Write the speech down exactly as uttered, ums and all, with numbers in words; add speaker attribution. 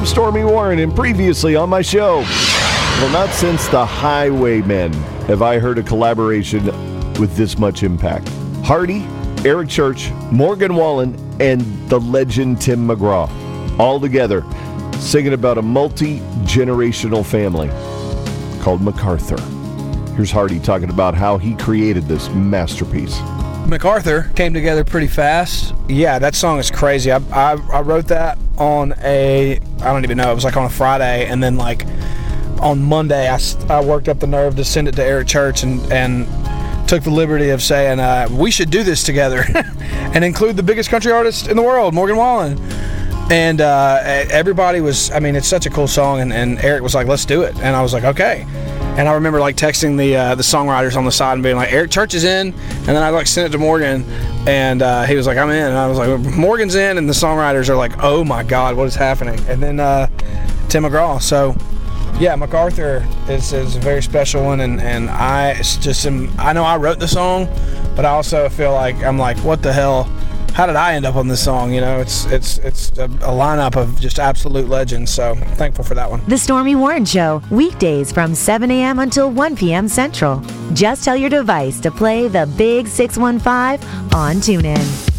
Speaker 1: I'm Stormy Warren, and previously on my show. Well, not since the Highwaymen have I heard a collaboration with this much impact. Hardy, Eric Church, Morgan Wallen, and the legend Tim McGraw, all together singing about a multi-generational family called MacArthur. Here's Hardy talking about how he created this masterpiece.
Speaker 2: MacArthur came together pretty fast. Yeah, that song is crazy. I, I I wrote that on a, I don't even know, it was like on a Friday, and then like on Monday I, I worked up the nerve to send it to Eric Church and, and took the liberty of saying uh, we should do this together and include the biggest country artist in the world, Morgan Wallen. And uh, everybody was, I mean, it's such a cool song, and, and Eric was like, let's do it. And I was like, okay. And I remember like texting the uh, the songwriters on the side and being like, Eric Church is in. And then I like sent it to Morgan, and uh, he was like, I'm in. And I was like, Morgan's in, and the songwriters are like, oh my God, what is happening? And then uh, Tim McGraw. So yeah, MacArthur is, is a very special one, and, and I just am, I know I wrote the song, but I also feel like I'm like, what the hell? How did I end up on this song? You know, it's it's it's a, a lineup of just absolute legends, so I'm thankful for that one.
Speaker 3: The Stormy Warren Show, weekdays from seven a.m. until one p.m. Central. Just tell your device to play the Big six one five on TuneIn.